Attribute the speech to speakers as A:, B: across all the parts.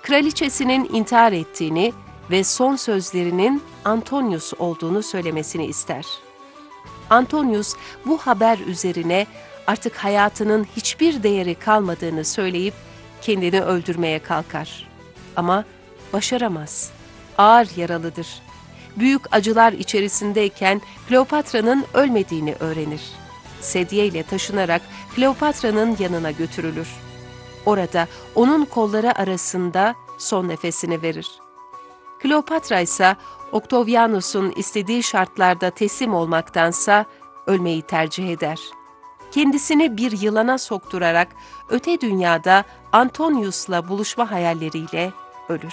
A: kraliçesinin intihar ettiğini ve son sözlerinin Antonius olduğunu söylemesini ister. Antonius bu haber üzerine artık hayatının hiçbir değeri kalmadığını söyleyip kendini öldürmeye kalkar. Ama başaramaz. Ağır yaralıdır. Büyük acılar içerisindeyken Kleopatra'nın ölmediğini öğrenir. Sedyeyle taşınarak Kleopatra'nın yanına götürülür. Orada onun kolları arasında son nefesini verir. Kleopatra ise Octavianus'un istediği şartlarda teslim olmaktansa ölmeyi tercih eder. Kendisini bir yılana sokturarak öte dünyada Antonius'la buluşma hayalleriyle ölür.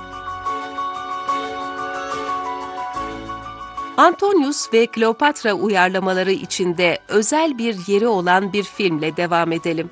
A: Antonius ve Kleopatra uyarlamaları içinde özel bir yeri olan bir filmle devam edelim.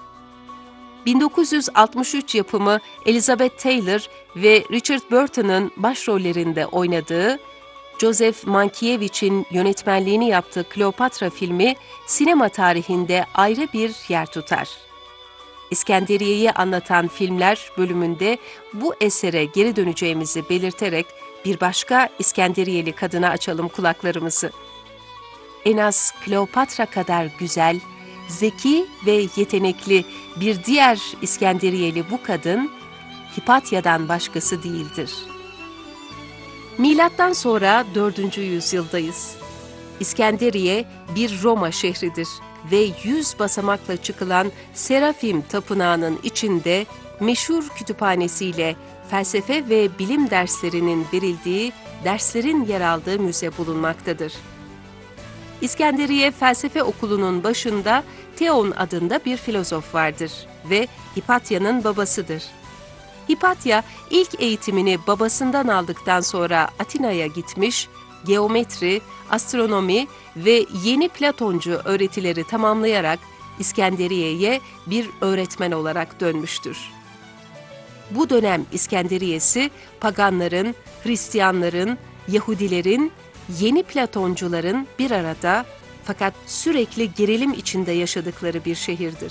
A: 1963 yapımı Elizabeth Taylor ve Richard Burton'ın başrollerinde oynadığı, Joseph Mankiewicz'in yönetmenliğini yaptığı Kleopatra filmi sinema tarihinde ayrı bir yer tutar. İskenderiye'yi anlatan filmler bölümünde bu esere geri döneceğimizi belirterek bir başka İskenderiyeli kadına açalım kulaklarımızı. En az Kleopatra kadar güzel, zeki ve yetenekli bir diğer İskenderiyeli bu kadın, Hipatya'dan başkası değildir. Milattan sonra 4. yüzyıldayız. İskenderiye bir Roma şehridir ve 100 basamakla çıkılan Serafim Tapınağı'nın içinde meşhur kütüphanesiyle felsefe ve bilim derslerinin verildiği, derslerin yer aldığı müze bulunmaktadır. İskenderiye Felsefe Okulu'nun başında Theon adında bir filozof vardır ve Hipatya'nın babasıdır. Hipatya ilk eğitimini babasından aldıktan sonra Atina'ya gitmiş, geometri, astronomi ve yeni Platoncu öğretileri tamamlayarak İskenderiye'ye bir öğretmen olarak dönmüştür. Bu dönem İskenderiyesi, paganların, Hristiyanların, Yahudilerin, yeni Platoncuların bir arada fakat sürekli gerilim içinde yaşadıkları bir şehirdir.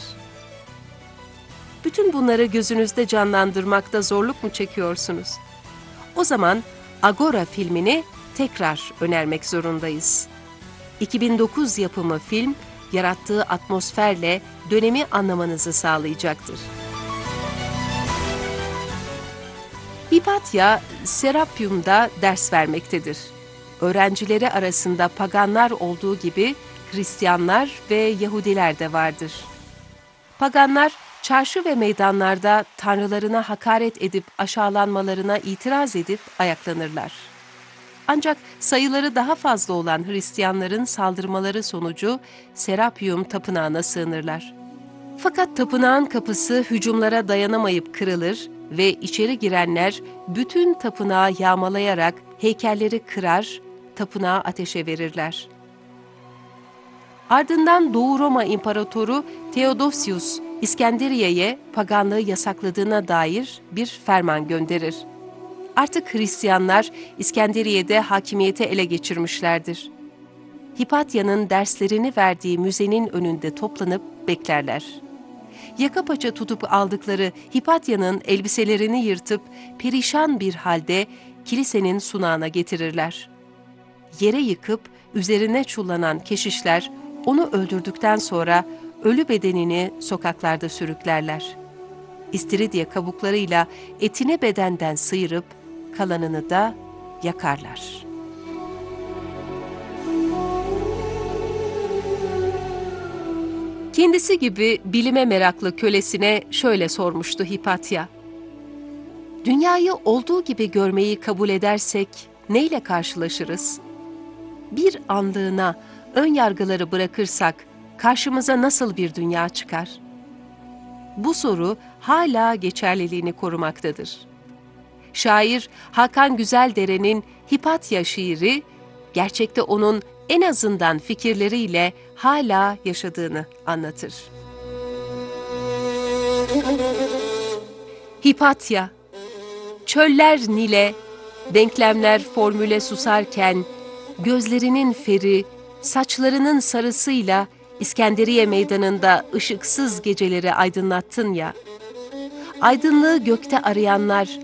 A: Bütün bunları gözünüzde canlandırmakta zorluk mu çekiyorsunuz? O zaman Agora filmini tekrar önermek zorundayız. 2009 yapımı film, yarattığı atmosferle dönemi anlamanızı sağlayacaktır. Hipatya, Serapium'da ders vermektedir. Öğrencileri arasında paganlar olduğu gibi Hristiyanlar ve Yahudiler de vardır. Paganlar, çarşı ve meydanlarda tanrılarına hakaret edip aşağılanmalarına itiraz edip ayaklanırlar. Ancak sayıları daha fazla olan Hristiyanların saldırmaları sonucu Serapium tapınağına sığınırlar. Fakat tapınağın kapısı hücumlara dayanamayıp kırılır ve içeri girenler bütün tapınağı yağmalayarak heykelleri kırar, tapınağı ateşe verirler. Ardından Doğu Roma İmparatoru Theodosius, İskenderiye'ye paganlığı yasakladığına dair bir ferman gönderir. Artık Hristiyanlar İskenderiye'de hakimiyeti ele geçirmişlerdir. Hipatya'nın derslerini verdiği müzenin önünde toplanıp beklerler. Yaka paça tutup aldıkları Hipatya'nın elbiselerini yırtıp perişan bir halde kilisenin sunağına getirirler. Yere yıkıp üzerine çullanan keşişler onu öldürdükten sonra ölü bedenini sokaklarda sürüklerler. İstiridye kabuklarıyla etini bedenden sıyırıp kalanını da yakarlar. Kendisi gibi bilime meraklı kölesine şöyle sormuştu Hipatya: "Dünyayı olduğu gibi görmeyi kabul edersek neyle karşılaşırız? Bir anlığına ön yargıları bırakırsak karşımıza nasıl bir dünya çıkar?" Bu soru hala geçerliliğini korumaktadır. Şair Hakan Güzeldere'nin Hipatya şiiri, gerçekte onun en azından fikirleriyle hala yaşadığını anlatır. Hipatya, çöller Nil'e, denklemler formüle susarken, gözlerinin feri, saçlarının sarısıyla İskenderiye meydanında ışıksız geceleri aydınlattın ya, aydınlığı gökte arayanlar